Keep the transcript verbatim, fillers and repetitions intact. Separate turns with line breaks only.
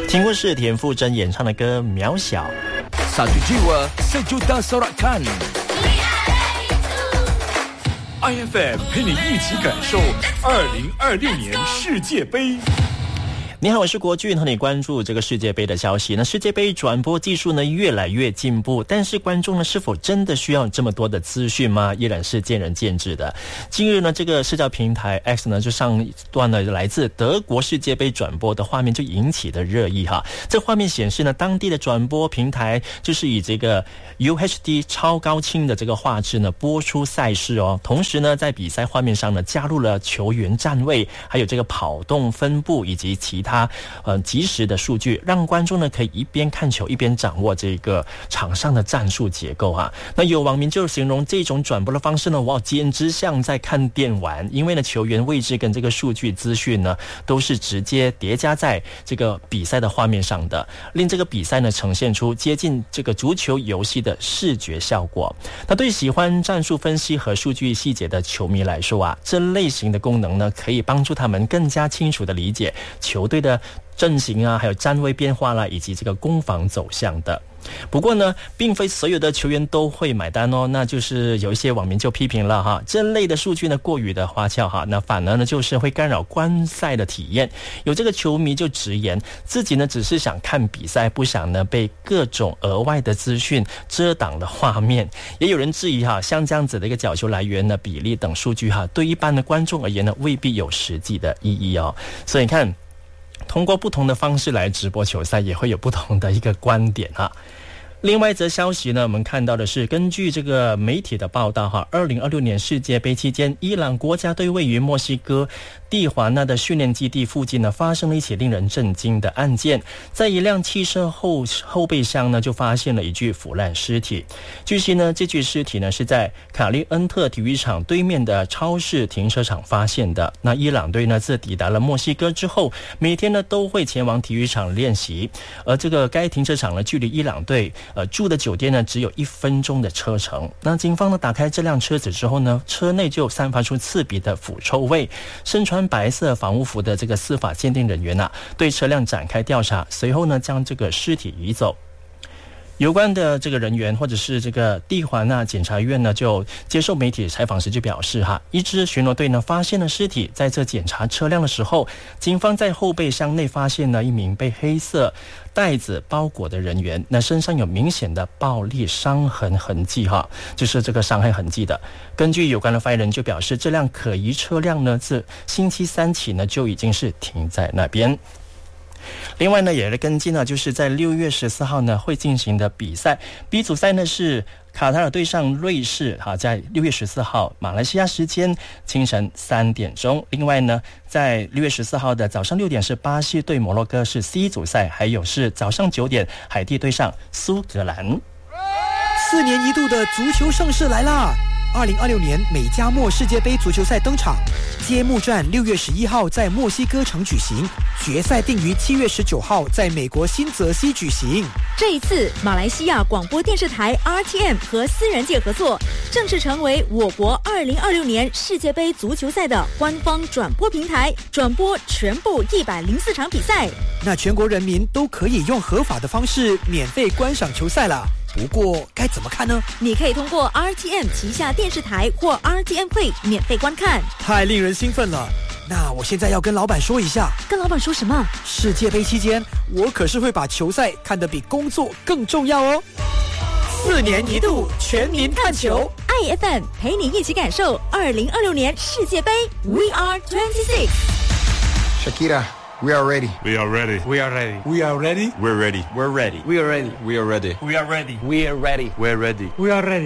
听过是田馥甄演唱的歌《渺小》。
Satu jiwa sejuta sorakan I F M 陪你一起感受二零二六年世界杯。
你好，我是国俊，和你关注这个世界杯的消息。那世界杯转播技术呢越来越进步，但是观众呢是否真的需要这么多的资讯吗？依然是见仁见智的。近日呢，这个社交平台 X 呢就上一段了来自德国世界杯转播的画面，就引起的热议哈。这画面显示呢，当地的转播平台就是以这个 U H D 超高清的这个画质呢播出赛事哦，同时呢在比赛画面上呢加入了球员站位，还有这个跑动分布以及其他它呃及时的数据，让观众呢可以一边看球一边掌握这个场上的战术结构啊。那有网民就形容这种转播的方式呢，哇，简直像在看电玩，因为呢球员位置跟这个数据资讯呢都是直接叠加在这个比赛的画面上的，令这个比赛呢呈现出接近这个足球游戏的视觉效果。那对喜欢战术分析和数据细节的球迷来说啊，这类型的功能呢可以帮助他们更加清楚地理解球队的阵型啊，还有站位变化啦，以及这个攻防走向的。不过呢，并非所有的球员都会买单哦，那就是有一些网民就批评了哈，这类的数据呢过于的花俏哈，那反而呢就是会干扰观赛的体验。有这个球迷就直言，自己呢只是想看比赛，不想呢被各种额外的资讯遮挡的画面。也有人质疑哈，像这样子的一个角球来源呢、比例等数据哈，对一般的观众而言呢，未必有实际的意义哦。所以你看，通过不同的方式来直播球赛，也会有不同的一个观点哈。另外一则消息呢，我们看到的是，根据这个媒体的报道哈，二零二六年世界杯期间，伊朗国家队位于墨西哥蒂华纳的训练基地附近呢，发生了一起令人震惊的案件。在一辆汽车后后备箱呢，就发现了一具腐烂尸体。据悉呢，这具尸体呢是在卡利恩特体育场对面的超市停车场发现的。那伊朗队呢，自抵达了墨西哥之后，每天呢都会前往体育场练习，而这个该停车场呢，距离伊朗队呃，住的酒店呢只有一分钟的车程。那警方呢打开这辆车子之后呢，车内就散发出刺鼻的腐臭味。身穿白色防护服的这个司法鉴定人员啊，对车辆展开调查，随后呢将这个尸体移走。有关的这个人员或者是这个蒂华纳检察院呢，就接受媒体采访时就表示哈，一支巡逻队呢发现了尸体，在这检查车辆的时候，警方在后备箱内发现了一名被黑色袋子包裹的人员，那身上有明显的暴力伤痕痕迹哈，就是这个伤害痕迹的。根据有关的发言人就表示，这辆可疑车辆呢自星期三起呢就已经是停在那边。另外呢，也来跟进呢，就是在六月十四号呢会进行的比赛 B 组赛呢是卡塔尔对上瑞士哈，在六月十四号马来西亚时间清晨三点钟。另外呢，在六月十四号的早上六点是巴西对摩洛哥是 C 组赛，还有是早上九点海地对上苏格兰。
四年一度的足球盛世来啦！二零二六年美加墨世界杯足球赛登场，揭幕战六月十一号在墨西哥城举行，决赛定于七月十九号在美国新泽西举行。
这一次，马来西亚广播电视台 R T M 和私人界合作，正式成为我国二零二六年世界杯足球赛的官方转播平台，转播全部一百零四场比赛。
那全国人民都可以用合法的方式免费观赏球赛了。不过该怎么看呢？
你可以通过 R T M 旗下电视台或 R T M Play 免费观看。
太令人兴奋了！那我现在要跟老板说一下。
跟老板说什么？
世界杯期间，我可是会把球赛看得比工作更重要哦。四年一度全民看球
，I F M 陪你一起感受二零二六年世界杯 We Are twenty-six
Shakira.We are ready.
We are ready.
We are ready.
We are ready.
We're ready.
We're ready.
We are ready.
We are ready.
We are ready.
We are ready.
We're ready.
We're ready.
We are ready.